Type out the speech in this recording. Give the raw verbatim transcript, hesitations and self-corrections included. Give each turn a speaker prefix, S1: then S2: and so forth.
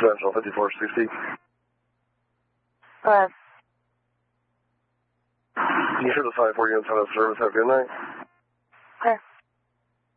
S1: Central, fifty-four sixty.
S2: Hello.
S1: You sure the five four units out of service. Have a good night.
S2: Okay.